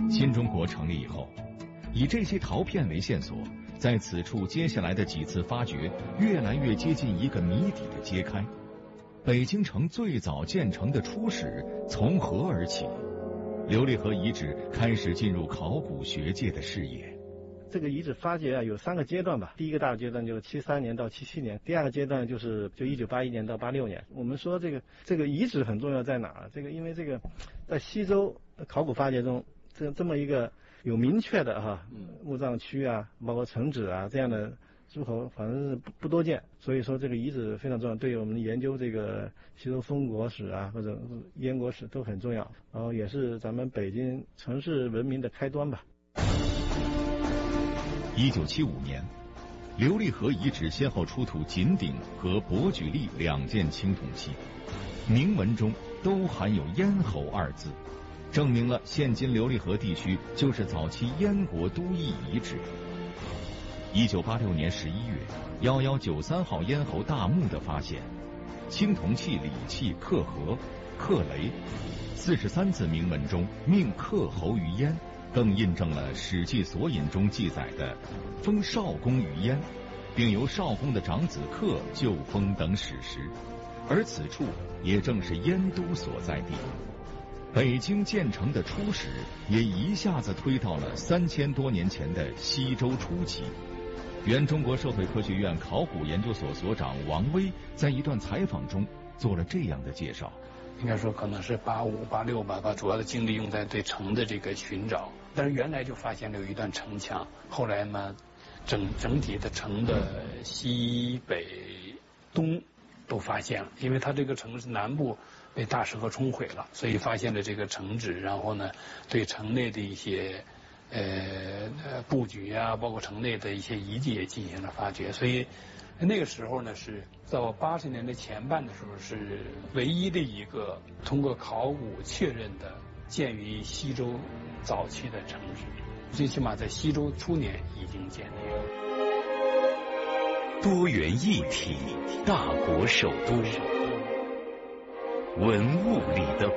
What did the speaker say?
新中国成立以后，以这些陶片为线索，在此处接下来的几次发掘，越来越接近一个谜底的揭开。北京城最早建成的初始从何而起？琉璃河遗址开始进入考古学界的视野。 这个遗址发掘有3个阶段吧。第一个大阶段就是73年到77年，第二个阶段就1981年到86年。我们说这个遗址很重要在哪儿？因为这个在西周考古发掘中，这么一个有明确的墓葬区啊，包括城址啊这样的诸侯，反正是不多见。所以说这个遗址非常重要，对于我们研究这个西周封国史啊或者燕国史都很重要。然后也是咱们北京城市文明的开端吧。 1975年，琉璃河遗址先后出土锦鼎和伯举力2件青铜器，铭文中都含有咽喉2字，证明了现今琉璃河地区就是早期燕国都邑遗址。1986年11月，1193号咽喉大墓的发现，青铜器礼器刻河、刻雷，43字铭文中命克侯于燕，更印证了《史记索引》中记载的封少公于燕，并由少公的长子克就封等史实，而此处也正是燕都所在地。北京建成的初始也一下子推到了3000多年前的西周初期。原中国社会科学院考古研究所所长王威在一段采访中做了这样的介绍。 应该说可能是85、86吧，把主要的精力用在对城的这个寻找。但是原来就发现了有一段城墙，后来呢，整体的城的西北东都发现了，因为它这个城市南部被大石河冲毁了，所以发现了这个城址，然后呢，对城内的一些布局啊，包括城内的一些遗迹也进行了发掘，所以那个时候呢，是到80年代前半的时候，是唯一的一个通过考古确认的建于西周早期的城市，最起码在西周初年已经建立了。 多元一体，大国首都，文物里的